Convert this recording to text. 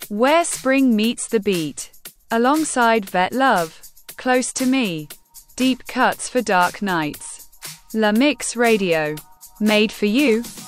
Where spring meets the beat. Alongside Vet Love. Close to Me. Deep cuts for dark nights. La Mix Radio. Made for you.